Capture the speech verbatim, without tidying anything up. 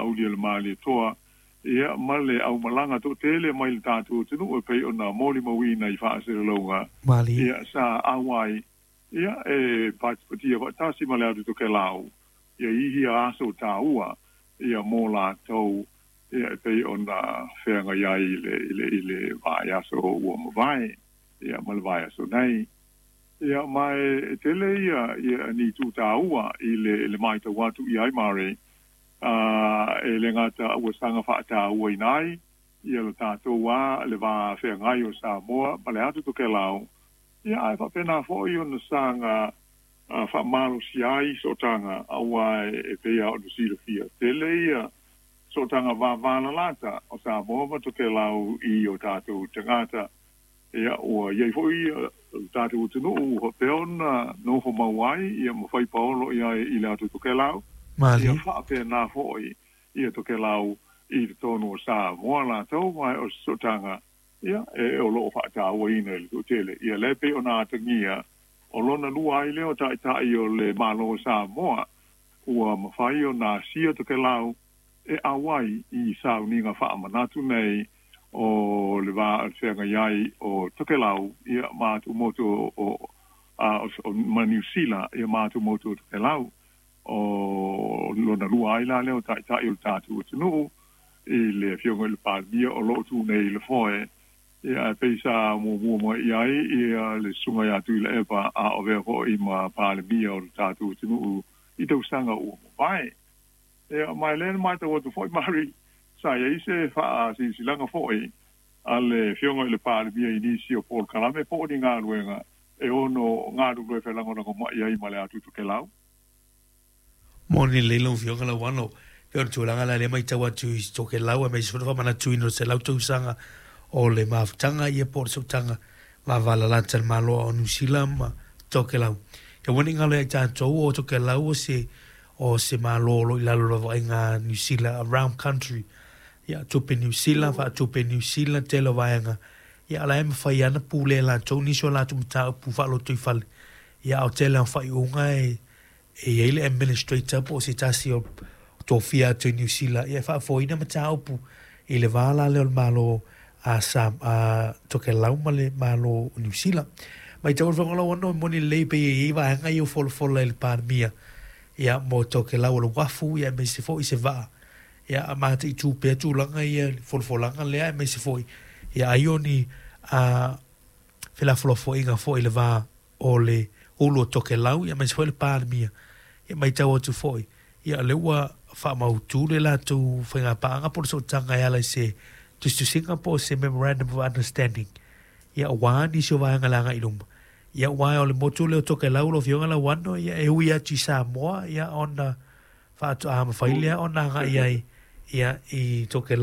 uli le mali toa ia male au malanga to tele mai le tatu tunu e pei ona moli mawina i wha asere launga ia sa awai ia e pātipatia wa tasi male atu to ke lau ia ihi a aso tā ua ia mō la tau ia e pei ona whenga iai ile ile ile vai aso ua mawai ia male vai aso nei ia mai tele ia ia ni tu tā ua ile ile mai tau watu iai mare Uh, e le ngata ua sanga whaata ua inai, ia le tātou wā, le wā whea ngai o Samoa, ma le atu to ke lau. Ia ai whapena fōi o na sanga uh, whamalo si ai sotanga awa e pea o nusira fia. Tele ia sotanga wā wāna lata o Samoa ma to ke lau i o tātou tangata. Ia ua iei fōi tātou tunu o peona no ho mawai, ia ma whai paolo ia i le atu to ke lau. Mali. Ia whape nā hoi, ia toke lau i te tonu o sā moa la tau mai o sotanga, ia e o loo whaata ua ina ili tu tele. Ia lepe o nā tangia, o lona lua i leo tai tai o le malo o sā moa, ua mawhai o nā sia toke lau e awai i sā uninga wha manatu nei o le wā whenga iai o toke lau, ia mātu moto o, o, o ma New Zealand, ia mātu moto o toke lau. O lona lua ai la leo tai tai o tātu o tunu i le whionga le pāmia o loo tū nei le whoe e a peisa mō mō mō i ai i a le sunga i atu i le epa a o vea ho i ma pāmia o tātu o tunu i tau sanga o mō pai e a mai lena mai tau atu whoi mari sa ia i se wha si silanga whoi a le whionga i le pāmia i nisi o Paul Kalame po ni ngā ruenga e ono ngā ruenga whelango na ko mai ai ma le atu tu ke lau Moni le lo fio kala wano. Pero tu langa la le mai tawa tu to ke lawa mai so mana tu no se lau tu sanga o le maftanga ye por so tanga va vala la tal malo o nusilam to ke lau. Ke woni ngale ta to o to ke lau se o se malo lo la lo va nga New Zealand around country. Ya to pe New Zealand va to pe New Zealand te lo va nga. Ya la em fa ya na pule la to ni so la tu ta pu fa lo tu fal. Ya o te la fa unga e e ele administrator po se tasi o tofia to New Zealand e fa foi na mata opu e le vala le malo a sam a to ke lau male malo New Zealand mai tau vonga lo no moni le pe e va nga yo fol fol el par mia ya mo to ke lau lo wafu ya me se foi se va ya ma te tu pe tu langa ia fol fol langa le me se foi ya aioni a fela flo foi nga foi le va o le o lo to ke lau ya me se foi el par mia e mai tau atu foi. Ia le ua wha mautu le la tu whainga paanga por so tanga ala se to Singapore se memorandum of understanding. Ia wāni so vāanga langa ilumba. Ia wāi o le motu leo toke lau lo fionga la wano ia e hui atu i Samoa ia ona wha atu ama whailea ona nga ia ia i toke